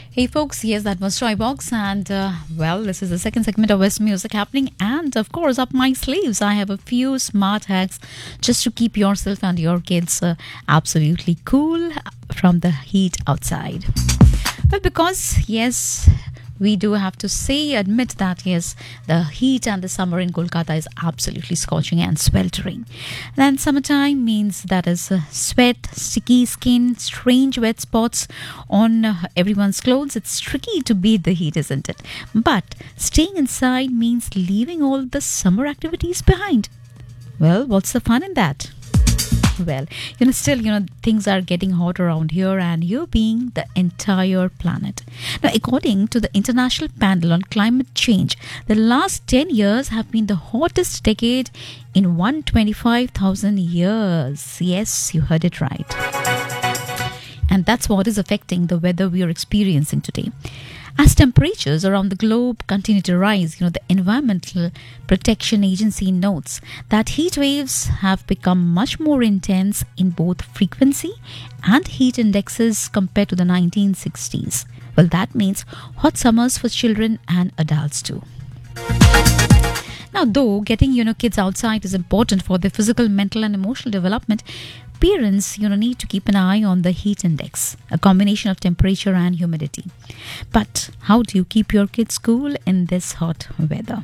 Hey folks, yes, that was Toy Box, and well, this is the second segment of West Music happening. And of course, up my sleeves, I have a few smart hacks just to keep yourself and your kids absolutely cool from the heat outside. Well, because yes, we do have to admit that yes, the heat and the summer in Kolkata is absolutely scorching and sweltering. Then summertime means that is sweat, sticky skin, strange wet spots on everyone's clothes. It's tricky to beat the heat, isn't it? But staying inside means leaving all the summer activities behind. Well, what's the fun in that? Well, still, things are getting hot around here, and you being the entire planet. Now, according to the International Panel on Climate Change, the last 10 years have been the hottest decade in 125,000 years. Yes, you heard it right. And that's what is affecting the weather we are experiencing today. As temperatures around the globe continue to rise, the Environmental Protection Agency notes that heat waves have become much more intense in both frequency and heat indexes compared to the 1960s. Well, that means hot summers for children and adults too. Now, though getting kids outside is important for their physical, mental, and emotional development, parents need to keep an eye on the heat index, a combination of temperature and humidity. But how do you keep your kids cool in this hot weather?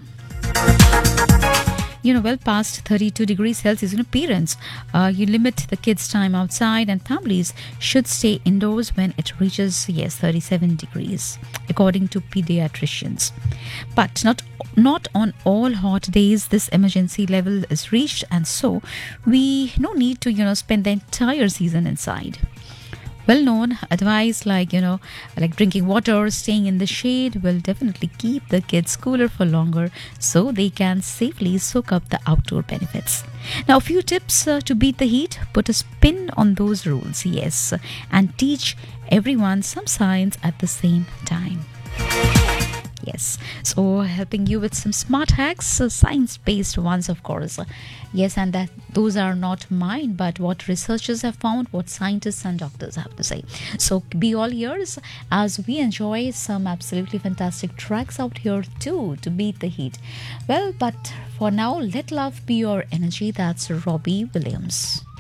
Well past 32 degrees Celsius, parents, you limit the kids' time outside, and families should stay indoors when it reaches, 37 degrees, according to pediatricians. But not on all hot days this emergency level is reached, and so we no need to, spend the entire season inside. Well-known advice like drinking water, staying in the shade will definitely keep the kids cooler for longer so they can safely soak up the outdoor benefits. Now, a few tips to beat the heat: put a spin on those rules, yes, and teach everyone some science at the same time. Yes, so helping you with some smart hacks, science-based ones, of course. Yes, and that those are not mine, but what researchers have found, what scientists and doctors have to say. So be all ears as we enjoy some absolutely fantastic tracks out here too to beat the heat. Well, but for now, let love be your energy. That's Robbie Williams.